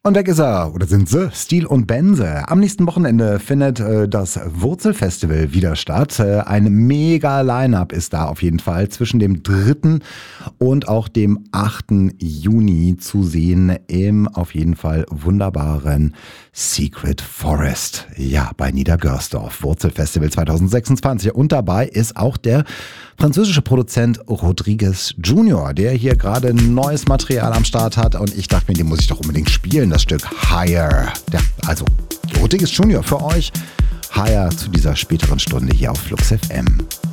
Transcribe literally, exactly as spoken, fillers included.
Und weg ist er, oder sind sie, Steel und Benze. Am nächsten Wochenende findet äh, das Wurzelfestival wieder statt. Äh, ein mega Line-Up ist da auf jeden Fall zwischen dem dritten und auch dem achten Juni zu sehen im auf jeden Fall wunderbaren Secret Forest. Ja, bei Niedergörsdorf, Wurzelfestival zwanzig sechsundzwanzig. Und dabei ist auch der französische Produzent Rodriguez Junior, der hier gerade neues Material am Start hat. Und ich dachte mir, den muss ich doch unbedingt spielen, das Stück Higher. Ja, also Rodriguez Junior für euch. Higher zu dieser späteren Stunde hier auf Flux F M.